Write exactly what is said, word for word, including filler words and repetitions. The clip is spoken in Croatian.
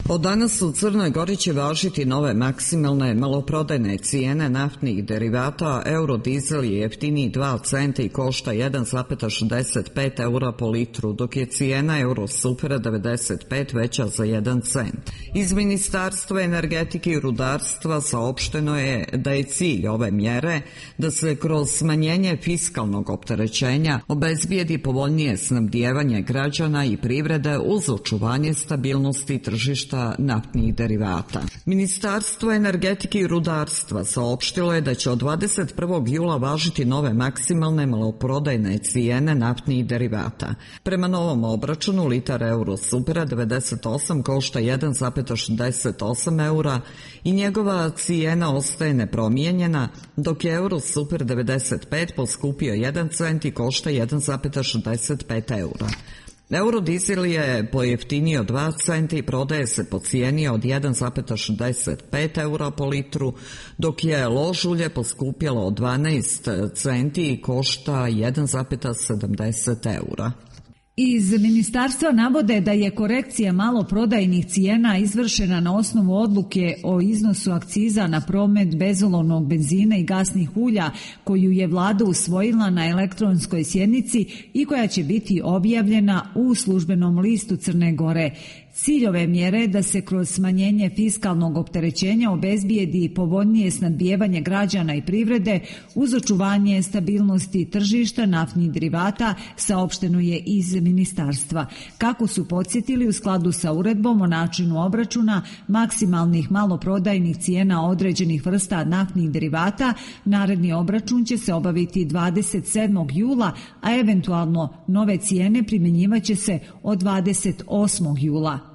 Od danas u Crnoj Gori će važiti nove maksimalne maloprodajne cijene naftnih derivata. Eurodizel je jeftiniji dva centa i košta jedan zarez šezdeset pet eura po litru, dok je cijena Eurosupera devedeset pet veća za jedan cent. Iz Ministarstva energetike i rudarstva saopšteno je da je cilj ove mjere da se kroz smanjenje fiskalnog opterećenja obezbijedi povoljnije snabdijevanje građana i privrede uz očuvanje stabilnosti tržišta naftnih derivata. Ministarstvo energetike i rudarstva saopštilo je da će od dvadeset prvog jula važiti nove maksimalne maloprodajne cijene naftnih derivata. Prema novom obračunu litar Eurosupera devedeset osam košta jedan zarez šezdeset osam eura i njegova cijena ostaje nepromijenjena, dok je Eurosuper devedeset pet poskupio jedan cent i košta jedan zarez šezdeset pet eura. Eurodizel je pojeftinio dva centa i prodaje se po cijeni od jedan zarez šezdeset pet eura po litru, dok je lož ulje poskupjelo od dvanaest centi i košta jedan zarez sedamdeset eura. Iz ministarstva navode da je korekcija maloprodajnih cijena izvršena na osnovu odluke o iznosu akciza na promet bezolovnog benzina i gasnih ulja koju je vlada usvojila na elektronskoj sjednici i koja će biti objavljena u službenom listu Crne Gore. Cilj ove mjere je da se kroz smanjenje fiskalnog opterećenja obezbijedi povoljnije snabdijevanje građana i privrede uz očuvanje stabilnosti tržišta naftnih derivata, saopšteno je iz ministarstva. Kako su podsjetili, u skladu sa uredbom o načinu obračuna maksimalnih maloprodajnih cijena određenih vrsta naftnih derivata, naredni obračun će se obaviti dvadeset sedmog jula, a eventualno nove cijene primjenjivaće se od dvadeset osmog jula.